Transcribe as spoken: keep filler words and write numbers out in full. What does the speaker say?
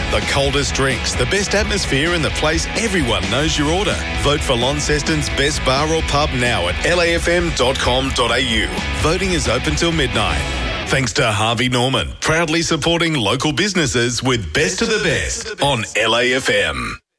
The coldest drinks, the best atmosphere and the place everyone knows your order. Vote for Launceston's best bar or pub now at L A F M dot com dot A U. Voting is open till midnight. Thanks to Harvey Norman, proudly supporting local businesses with Best of the Best on L A F M.